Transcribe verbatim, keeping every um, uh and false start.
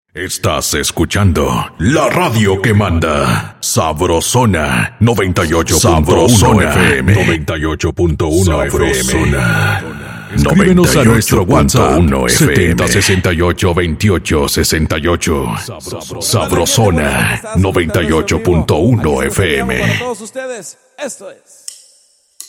Estás escuchando la radio que manda. Sabrosona noventa y ocho punto uno F M. noventa y ocho punto uno F M. Escríbenos a nuestro WhatsApp setenta sesenta y ocho veintiocho sesenta y ocho. Sabrosona noventa y ocho punto uno F M. Para todos ustedes, esto es